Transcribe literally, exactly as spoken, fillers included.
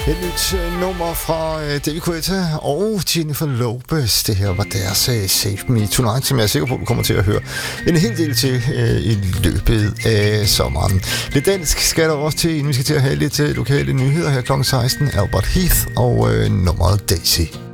Et nyt uh, nummer fra uh, David Guetta og Jennifer Lopez. Det her var deres uh, Save Me Tonight, som jeg er sikker på, du kommer til at høre en hel del til uh, i løbet af sommeren. Lidt dansk skal der også til, inden vi skal til at have lidt uh, lokale nyheder her klokken seksten. Albert Heath og uh, nummeret Daisy.